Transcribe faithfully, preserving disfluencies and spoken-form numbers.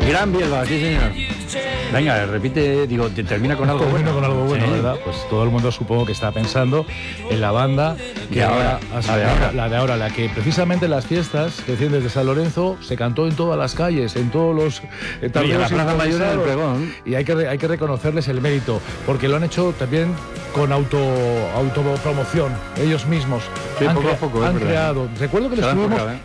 Gran Bielba, sí señor. Venga, repite, digo, te termina con algo Termino bueno. con algo bueno, Sí. ¿verdad? Pues todo el mundo supongo que está pensando en la banda que De ahora, ahora, la de ahora. la de ahora, la que precisamente en las fiestas recién desde San Lorenzo se cantó en todas las calles, en todos los eh, Y en la tableros Plaza Mayor del improvisados. Pregón. Y hay que re- hay que reconocerles el mérito, porque lo han hecho también con auto autopromoción ellos mismos. Sí, han poco a crea- poco, es han verdad. creado. Recuerdo que Se les la han tuvimos currado, ¿eh?